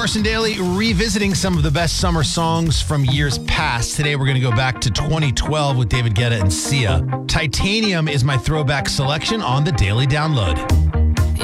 Carson Daly revisiting some of the best summer songs from years past. Today we're going to go back to 2012 with David Guetta and Sia. Titanium is my throwback selection on the Daily Download.